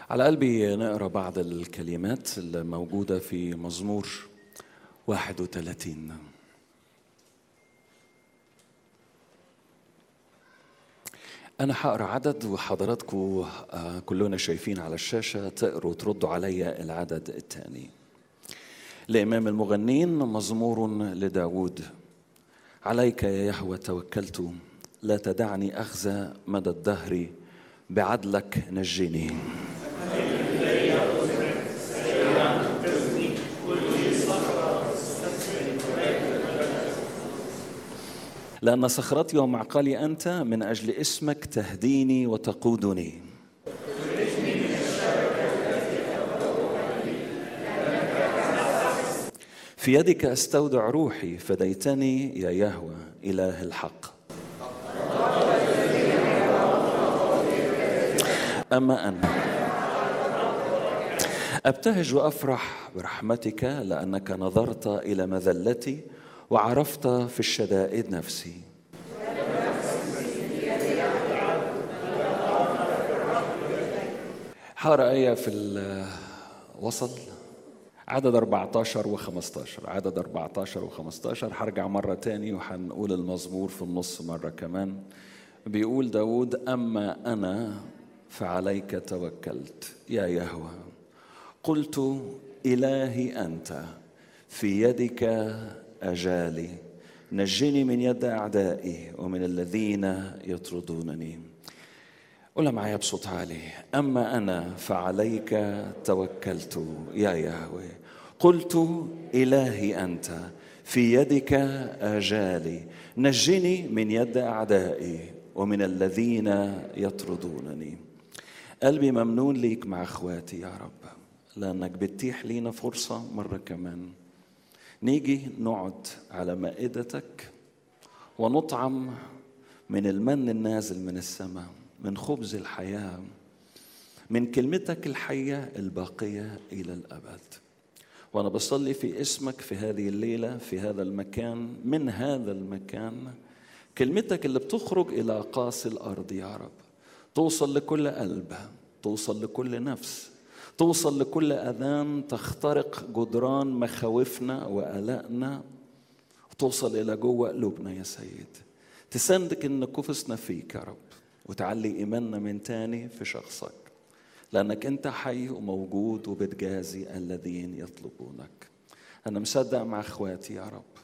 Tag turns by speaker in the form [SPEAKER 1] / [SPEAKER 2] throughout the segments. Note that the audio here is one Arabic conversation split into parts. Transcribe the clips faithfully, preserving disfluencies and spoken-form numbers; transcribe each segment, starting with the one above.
[SPEAKER 1] على قلبي نقرأ بعض الكلمات الموجودة في مزمور واحد وثلاثين. أنا هقرأ عدد وحضراتكم كلنا شايفين على الشاشة تقروا وتردوا عليا العدد الثاني. لإمام المغنين مزمور لداود. عليك يا يهوه توكلت، لا تدعني أخزى مدى الدهر، بعدلك نجني. لأن صخرتي ومعقلي أنت، من أجل اسمك تهديني وتقودني. في يدك أستودع روحي، فديتني يا يهوه إله الحق. أما أنا أبتهج وأفرح برحمتك، لأنك نظرت إلى مذلتي وعرفت في الشدائد نفسي. حارة آية في الوسط، عدد أربعة عشر وخمسة عشر. عدد أربعة عشر وخمسة عشر هرجع مرة تاني وحنقول المزمور في النص مرة كمان. بيقول داود: أما أنا فعليك توكلت يا يهوه، قلت إلهي أنت، في يدك أجالي، نجني من يد أعدائي ومن الذين يطردونني. قولها معايا بصوت عالي: أما أنا فعليك توكلت يا يهوه، قلت إلهي أنت، في يدك أجالي، نجني من يد أعدائي ومن الذين يطردونني. قلبي ممنون ليك مع أخواتي يا رب، لأنك بتتيح لينا فرصة مرة كمان نيجي نقعد على مائدتك ونطعم من المن النازل من السماء، من خبز الحياة، من كلمتك الحية الباقية إلى الأبد. وأنا بصلي في اسمك في هذه الليلة، في هذا المكان، من هذا المكان، كلمتك اللي بتخرج إلى أقاصي الأرض يا رب توصل لكل قلب، توصل لكل نفس، توصل لكل أذان، تخترق جدران مخاوفنا وقلقنا، وتوصل إلى جوه قلوبنا يا سيد. تسندك إن كفصنا فيك يا رب، وتعلي إيماننا من تاني في شخصك، لأنك أنت حي وموجود وبتجازي الذين يطلبونك. أنا مصدق مع أخواتي يا رب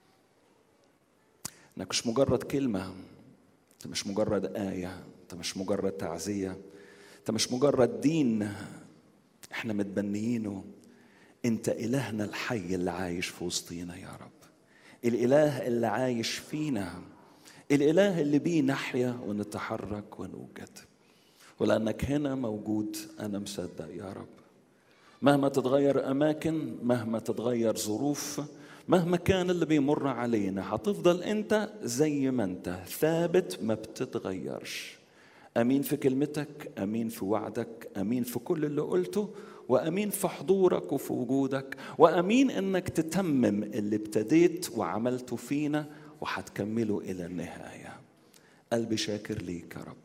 [SPEAKER 1] إنك مش مجرد كلمة، أنت مش مجرد آية، أنت مش مجرد تعزية، أنت مش مجرد دين احنا متبنيينه. انت إلهنا الحي اللي عايش في وسطينا يا رب، الإله اللي عايش فينا، الإله اللي بيه نحيا ونتحرك ونوجد. ولأنك هنا موجود أنا مصدق يا رب، مهما تتغير أماكن، مهما تتغير ظروف، مهما كان اللي بيمر علينا، هتفضل أنت زي ما أنت ثابت ما بتتغيرش. أمين في كلمتك، أمين في وعدك، أمين في كل اللي قلته، وأمين في حضورك وفي وجودك، وأمين أنك تتمم اللي ابتديت وعملته فينا وحتكمله إلى النهاية. قلبي شاكر ليك يا رب،